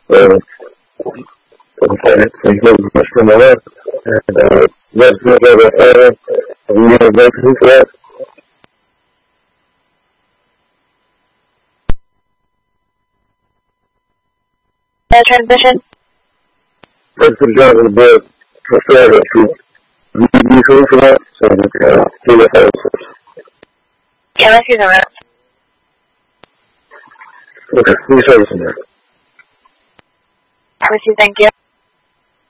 Thank you very much for that. And let's look at we have that for transmission. First of job of the board for failure to be for that, so that do the Can I see the rest? Okay, please service in there. Thank you.